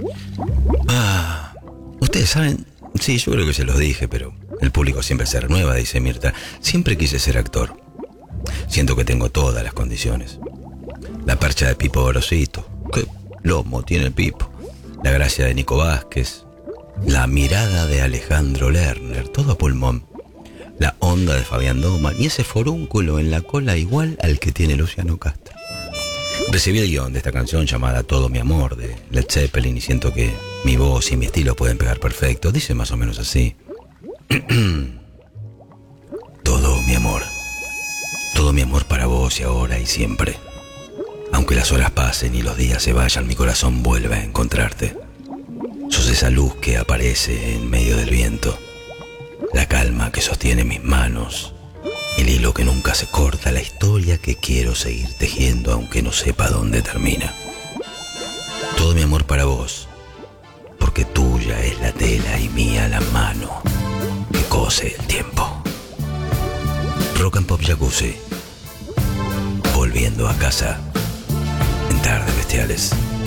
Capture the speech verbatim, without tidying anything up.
Ah, ustedes saben, sí, yo creo que se los dije, pero el público siempre se renueva, dice Mirta. Siempre quise ser actor. Siento que tengo todas las condiciones. La percha de Pipo Gorosito, qué lomo tiene el Pipo. La gracia de Nico Vázquez. La mirada de Alejandro Lerner, todo a pulmón. La onda de Fabián Doman y ese forúnculo en la cola igual al que tiene Luciano Castro. Recibí el guión de esta canción llamada Todo mi amor de Led Zeppelin y siento que mi voz y mi estilo pueden pegar perfecto. Dice más o menos así. Todo mi amor. Todo mi amor para vos y ahora y siempre. Aunque las horas pasen y los días se vayan, mi corazón vuelve a encontrarte. Sos esa luz que aparece en medio del viento. La calma que sostiene mis manos. El hilo que nunca se corta, la historia que quiero seguir tejiendo aunque no sepa dónde termina. Todo mi amor para vos, porque tuya es la tela y mía la mano que cose el tiempo. Rock and Pop Jacuzzi, volviendo a casa en Tardes Bestiales.